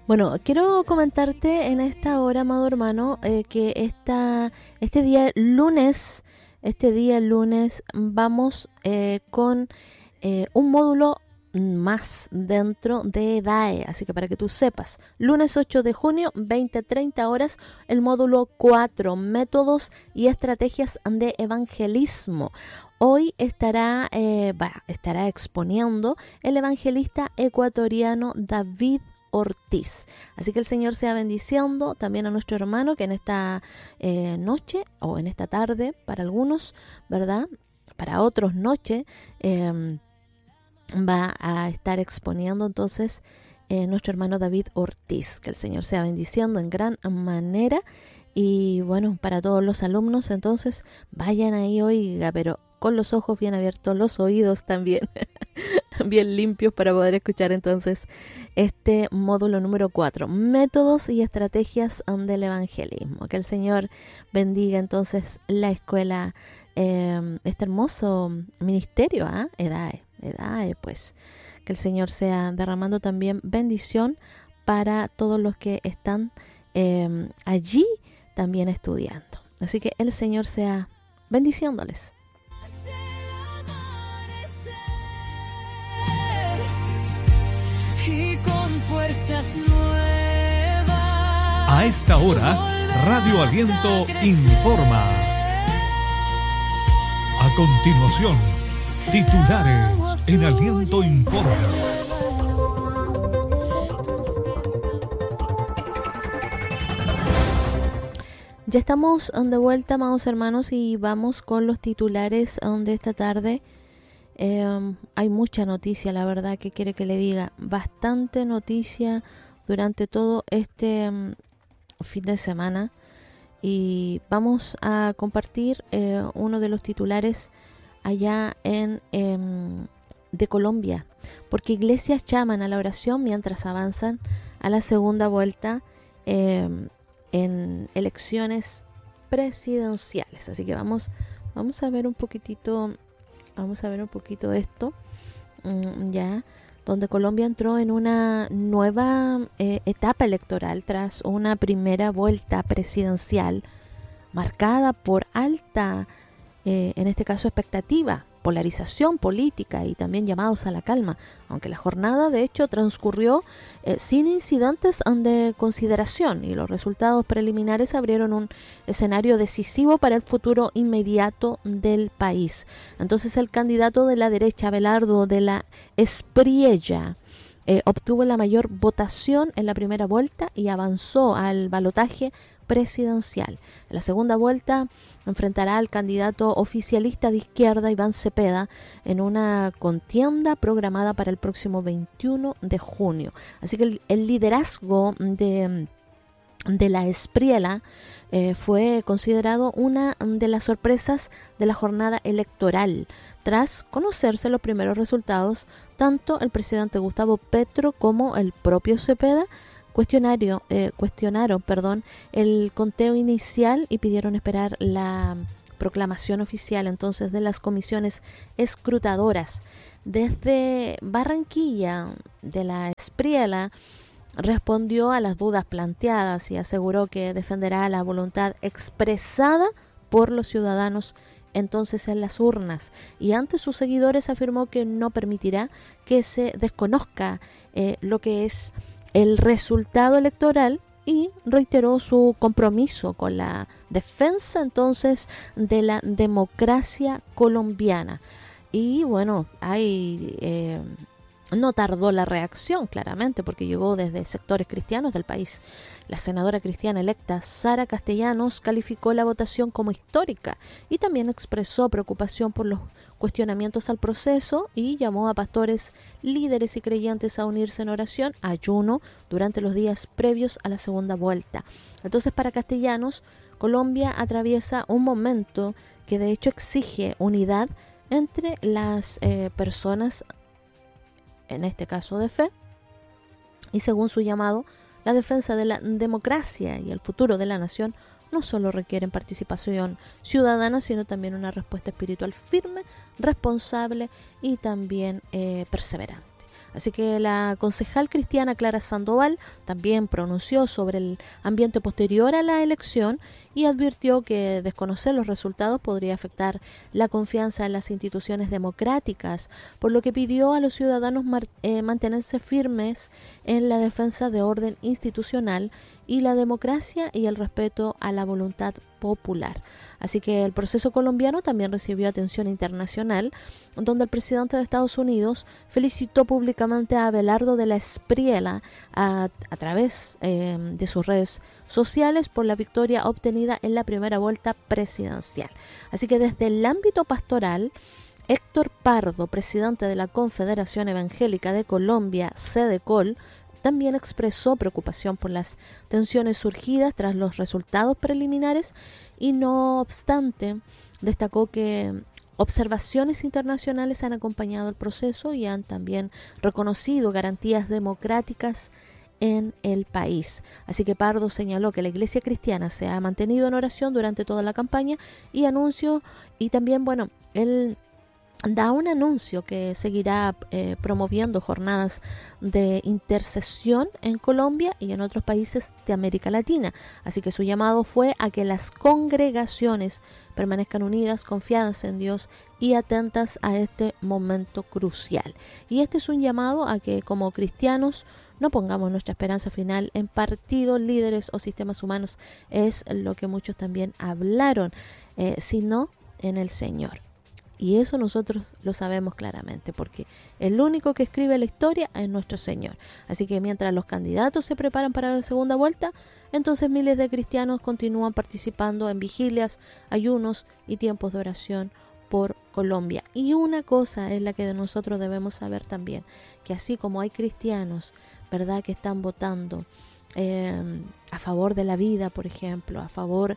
Bueno, quiero comentarte en esta hora, amado hermano, que este día lunes, vamos con un módulo más dentro de DAE, así que para que tú sepas, lunes 8 de junio, 20-30 horas, el módulo 4, métodos y estrategias de evangelismo. Hoy estará exponiendo el evangelista ecuatoriano David Ortiz. Así que el Señor sea bendiciendo también a nuestro hermano que en esta noche o en esta tarde, para algunos, ¿verdad? Para otros noche, va a estar exponiendo entonces nuestro hermano David Ortiz. Que el Señor sea bendiciendo en gran manera. Y bueno, para todos los alumnos, entonces vayan ahí, oiga, pero con los ojos bien abiertos, los oídos también bien limpios para poder escuchar entonces este módulo número 4, métodos y estrategias del evangelismo. Que el Señor bendiga entonces la escuela, este hermoso ministerio, EDAE, pues que el Señor sea derramando también bendición para todos los que están allí también estudiando. Así que el Señor sea bendiciéndoles. Y con fuerzas nuevas. A esta hora, Radio Aliento informa. A continuación, titulares en Aliento Informa. Ya estamos de vuelta, amados hermanos, y vamos con los titulares de esta tarde. Hay mucha noticia, la verdad, que quiere que le diga. Bastante noticia durante todo este fin de semana. Y vamos a compartir uno de los titulares allá de Colombia. Porque iglesias llaman a la oración mientras avanzan a la segunda vuelta en elecciones presidenciales. Así que vamos a ver un poquitito. Vamos a ver un poquito esto, ya, donde Colombia entró en una nueva etapa electoral tras una primera vuelta presidencial marcada por alta, en este caso, expectativa, polarización política y también llamados a la calma, aunque la jornada de hecho transcurrió sin incidentes de consideración y los resultados preliminares abrieron un escenario decisivo para el futuro inmediato del país. Entonces el candidato de la derecha, Abelardo de la Espriella, obtuvo la mayor votación en la primera vuelta y avanzó al balotaje presidencial. En la segunda vuelta enfrentará al candidato oficialista de izquierda Iván Cepeda en una contienda programada para el próximo 21 de junio. Así que el liderazgo de la Espriella fue considerado una de las sorpresas de la jornada electoral. Tras conocerse los primeros resultados, tanto el presidente Gustavo Petro como el propio Cepeda cuestionaron el conteo inicial y pidieron esperar la proclamación oficial entonces de las comisiones escrutadoras. Desde Barranquilla, de la Espriella respondió a las dudas planteadas y aseguró que defenderá la voluntad expresada por los ciudadanos entonces en las urnas, y ante sus seguidores afirmó que no permitirá que se desconozca lo que es el resultado electoral y reiteró su compromiso con la defensa entonces de la democracia colombiana. Y bueno, no tardó la reacción, claramente, porque llegó desde sectores cristianos del país. La senadora cristiana electa Sara Castellanos calificó la votación como histórica y también expresó preocupación por los cuestionamientos al proceso y llamó a pastores, líderes y creyentes a unirse en oración, ayuno, durante los días previos a la segunda vuelta. Entonces, para Castellanos, Colombia atraviesa un momento que de hecho exige unidad entre las personas, en este caso de fe, y según su llamado, la defensa de la democracia y el futuro de la nación no solo requieren participación ciudadana, sino también una respuesta espiritual firme, responsable y también perseverante. Así que la concejal cristiana Clara Sandoval también pronunció sobre el ambiente posterior a la elección y advirtió que desconocer los resultados podría afectar la confianza en las instituciones democráticas, por lo que pidió a los ciudadanos mantenerse firmes en la defensa de orden institucional y la democracia y el respeto a la voluntad popular. Así que el proceso colombiano también recibió atención internacional, donde el presidente de Estados Unidos felicitó públicamente a Abelardo de la Espriella a través de sus redes sociales por la victoria obtenida en la primera vuelta presidencial. Así que desde el ámbito pastoral, Héctor Pardo, presidente de la Confederación Evangélica de Colombia, CEDECOL, también expresó preocupación por las tensiones surgidas tras los resultados preliminares y no obstante destacó que observaciones internacionales han acompañado el proceso y han también reconocido garantías democráticas en el país. Así que Pardo señaló que la Iglesia cristiana se ha mantenido en oración durante toda la campaña y anunció, y también, bueno, él da un anuncio que seguirá promoviendo jornadas de intercesión en Colombia y en otros países de América Latina. Así que su llamado fue a que las congregaciones permanezcan unidas, confiadas en Dios y atentas a este momento crucial. Y este es un llamado a que como cristianos no pongamos nuestra esperanza final en partidos, líderes o sistemas humanos, es lo que muchos también hablaron, sino en el Señor. Y eso nosotros lo sabemos claramente, porque el único que escribe la historia es nuestro Señor. Así que mientras los candidatos se preparan para la segunda vuelta, entonces miles de cristianos continúan participando en vigilias, ayunos y tiempos de oración por Colombia. Y una cosa es la que nosotros debemos saber también, que así como hay cristianos, ¿verdad?, que están votando a favor de la vida, por ejemplo, a favor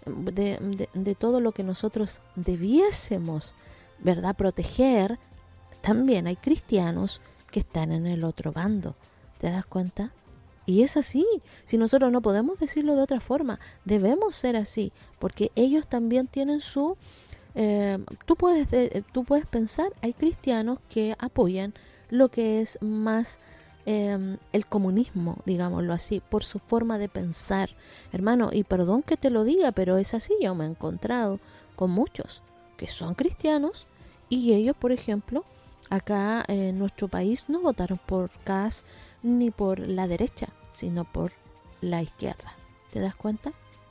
de todo lo que nosotros debiésemos, ¿verdad?, proteger, también hay cristianos que están en el otro bando. ¿Te das cuenta? Y es así. Si nosotros no podemos decirlo de otra forma, debemos ser así, porque ellos también tienen su... tú puedes pensar, hay cristianos que apoyan lo que es más el comunismo, digámoslo así, por su forma de pensar. Hermano, y perdón que te lo diga, pero es así. Yo me he encontrado con muchos que son cristianos y ellos, por ejemplo, acá en nuestro país no votaron por Kast ni por la derecha, sino por la izquierda. ¿Te das cuenta?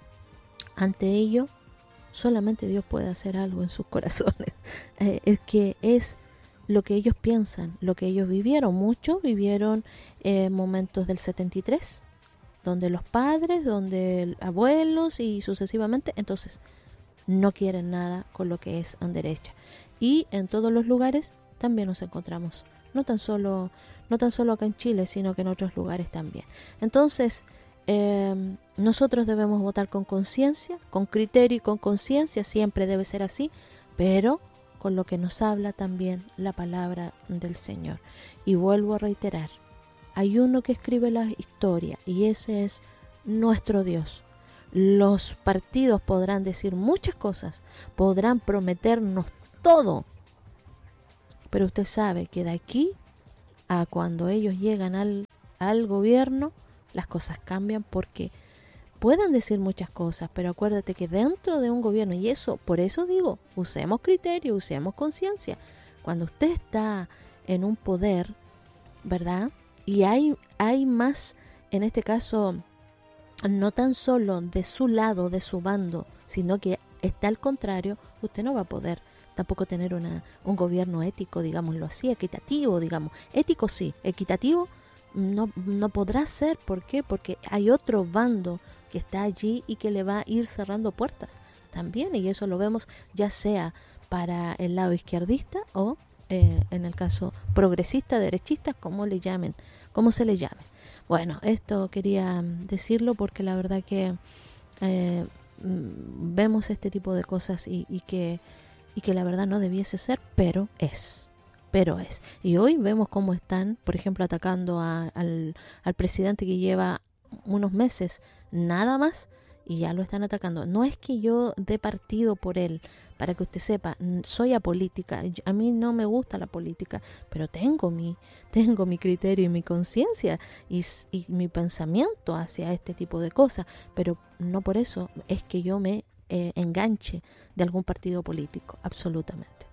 Ante ello, solamente Dios puede hacer algo en sus corazones. Es que es lo que ellos piensan, lo que ellos vivieron. Muchos vivieron momentos del 73, donde los padres, donde abuelos y sucesivamente, entonces no quieren nada con lo que es en derecha. Y en todos los lugares también nos encontramos, no tan solo acá en Chile, sino que en otros lugares también. Entonces, nosotros debemos votar con conciencia, con criterio y con conciencia, siempre debe ser así, pero con lo que nos habla también la palabra del Señor. Y vuelvo a reiterar, hay uno que escribe la historia y ese es nuestro Dios. Los partidos podrán decir muchas cosas, podrán prometernos todo, pero usted sabe que de aquí a cuando ellos llegan al gobierno, las cosas cambian, porque pueden decir muchas cosas, pero acuérdate que dentro de un gobierno, y eso, por eso digo, usemos criterio, usemos conciencia. Cuando usted está en un poder, ¿verdad?, y hay más, en este caso, no tan solo de su lado, de su bando, sino que está al contrario, usted no va a poder tampoco tener un gobierno ético, digámoslo así, equitativo, digamos. Ético sí, equitativo no podrá ser. ¿Por qué? Porque hay otro bando que está allí y que le va a ir cerrando puertas también, y eso lo vemos ya sea para el lado izquierdista o en el caso progresista, derechista, como se le llame. Bueno, esto quería decirlo porque la verdad que vemos este tipo de cosas y que la verdad no debiese ser, pero es. Y hoy vemos cómo están, por ejemplo, atacando al presidente que lleva unos meses nada más, y ya lo están atacando. No es que yo dé partido por él, para que usted sepa, soy apolítica, a mí no me gusta la política, pero tengo mi criterio y mi conciencia y mi pensamiento hacia este tipo de cosas, pero no por eso es que yo me enganche de algún partido político, absolutamente.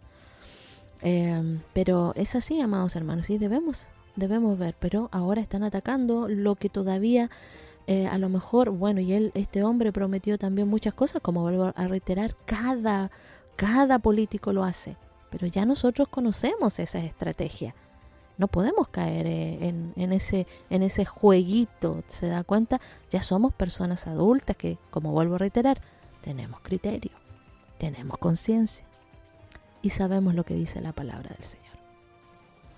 Pero es así, amados hermanos, y debemos ver, pero ahora están atacando lo que todavía a lo mejor, bueno, y este hombre prometió también muchas cosas, como vuelvo a reiterar, cada político lo hace, pero ya nosotros conocemos esa estrategia. No podemos caer en ese jueguito, ¿se da cuenta? Ya somos personas adultas que, como vuelvo a reiterar, tenemos criterio, tenemos conciencia y sabemos lo que dice la palabra del Señor.